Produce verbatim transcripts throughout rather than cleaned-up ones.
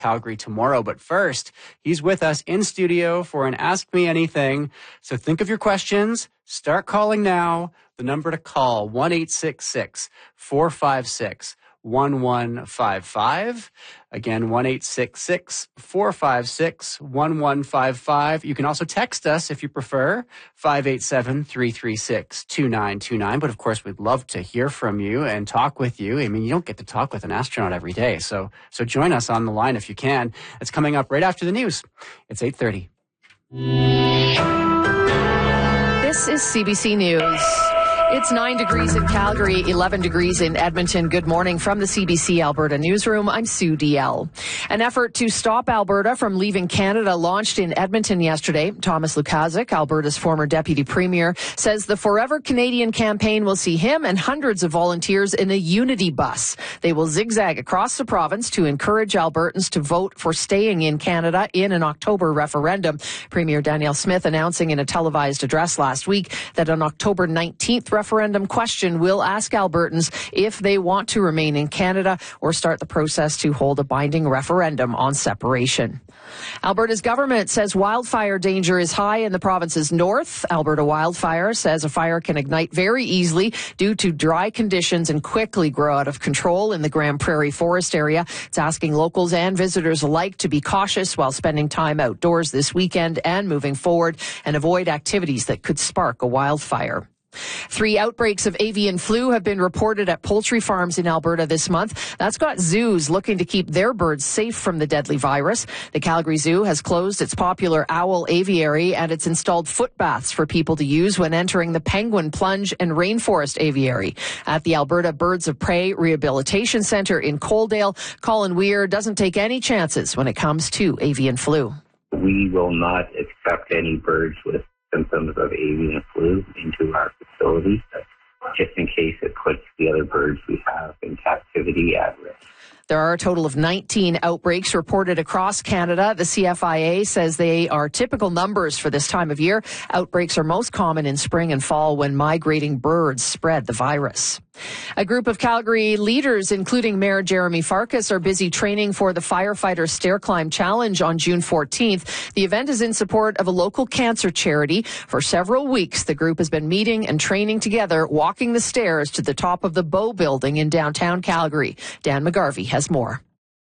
Calgary tomorrow. But first, he's with us in studio for an Ask Me Anything. So think of your questions. Start calling now. The number to call, one eight six six, four five six, one one five five. Again, one eight six six, four five six, one one five five. You can also text us if you prefer, five eight seven, three three six, two nine two nine. But of course, we'd love to hear from you and talk with you. I mean, you don't get to talk with an astronaut every day. So, so join us on the line if you can. It's coming up right after the news. It's eight thirty. This is C B C News. It's nine degrees in Calgary, eleven degrees in Edmonton. Good morning from the C B C Alberta newsroom. I'm Sue D L. An effort to stop Alberta from leaving Canada launched in Edmonton yesterday. Thomas Lukaszuk, Alberta's former deputy premier, says the Forever Canadian campaign will see him and hundreds of volunteers in a unity bus. They will zigzag across the province to encourage Albertans to vote for staying in Canada in an October referendum. Premier Danielle Smith announcing in a televised address last week that on October nineteenth referendum question will ask Albertans if they want to remain in Canada or start the process to hold a binding referendum on separation. Alberta's government says wildfire danger is high in the province's north. Alberta Wildfire says a fire can ignite very easily due to dry conditions and quickly grow out of control in the Grand Prairie Forest area. It's asking locals and visitors alike to be cautious while spending time outdoors this weekend and moving forward and avoid activities that could spark a wildfire. Three outbreaks of avian flu have been reported at poultry farms in Alberta this month. That's got zoos looking to keep their birds safe from the deadly virus. The Calgary Zoo has closed its popular owl aviary and it's installed foot baths for people to use when entering the penguin, plunge and rainforest aviary. At the Alberta Birds of Prey Rehabilitation Centre in Coaldale, Colin Weir doesn't take any chances when it comes to avian flu. We will not accept any birds with symptoms of avian flu into our facility, just in case it puts the other birds we have in captivity at risk. There are a total of nineteen outbreaks reported across Canada. The C F I A says they are typical numbers for this time of year. Outbreaks are most common in spring and fall when migrating birds spread the virus. A group of Calgary leaders, including Mayor Jeremy Farkas, are busy training for the Firefighter Stair Climb Challenge on June fourteenth. The event is in support of a local cancer charity. For several weeks, the group has been meeting and training together, walking the stairs to the top of the Bow Building in downtown Calgary. Dan McGarvey has more.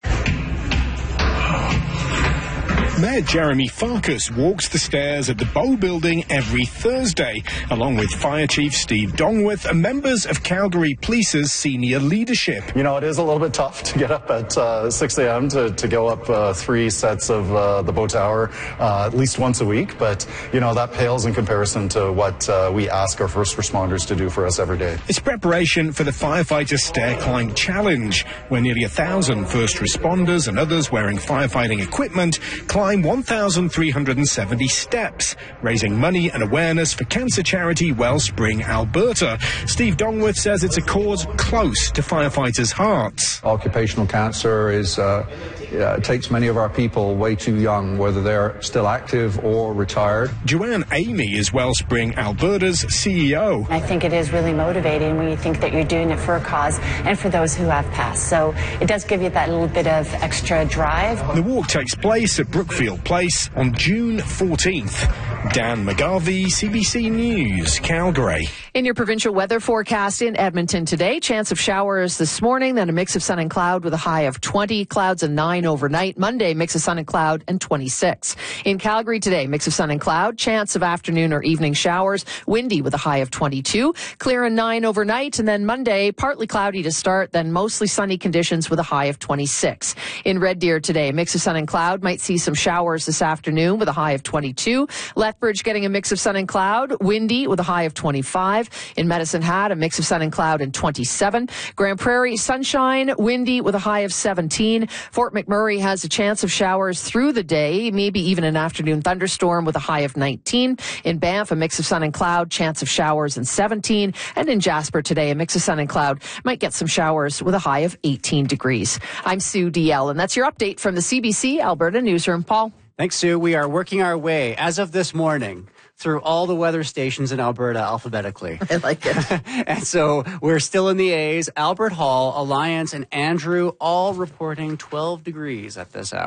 Mayor Jeremy Farkas walks the stairs at the Bow Building every Thursday, along with Fire Chief Steve Dongworth and members of Calgary Police's senior leadership. You know, it is a little bit tough to get up at uh, six a.m. to, to go up uh, three sets of uh, the Bow Tower uh, at least once a week, but, you know, that pales in comparison to what uh, we ask our first responders to do for us every day. It's preparation for the Firefighter Stair Climb Challenge, where nearly a thousand first responders and others wearing firefighting equipment climb one thousand three hundred seventy steps, raising money and awareness for cancer charity Wellspring Alberta. Steve Dongworth says it's a cause close to firefighters' hearts. Occupational cancer is uh, yeah, it takes many of our people way too young, whether they're still active or retired. Joanne Amy is Wellspring Alberta's C E O. I think it is really motivating when you think that you're doing it for a cause and for those who have passed. So it does give you that little bit of extra drive. The walk takes place at Brookfield Place on June fourteenth. Dan McGarvey, C B C News, Calgary. In your provincial weather forecast in Edmonton today, chance of showers this morning, then a mix of sun and cloud with a high of twenty, clouds and nine overnight. Monday, mix of sun and cloud and twenty-six. In Calgary today, mix of sun and cloud, chance of afternoon or evening showers, windy with a high of twenty-two, clear and nine overnight, and then Monday, partly cloudy to start, then mostly sunny conditions with a high of twenty-six. In Red Deer today, mix of sun and cloud, might see some showers this afternoon with a high of twenty-two. Lethbridge getting a mix of sun and cloud, windy with a high of twenty-five. In Medicine Hat, a mix of sun and cloud and twenty-seven. Grand Prairie, sunshine, windy with a high of seventeen. Fort McMurray has a chance of showers through the day, maybe even an afternoon thunderstorm with a high of nineteen. In Banff, a mix of sun and cloud, chance of showers and seventeen. And in Jasper today, a mix of sun and cloud, might get some showers with a high of eighteen degrees. I'm Sue D L, and that's your update from the C B C Alberta Newsroom. Paul? Thanks, Sue. We are working our way, as of this morning, through all the weather stations in Alberta alphabetically. I like it. And so we're still in the A's. Albert Hall, Alliance, and Andrew all reporting twelve degrees at this hour.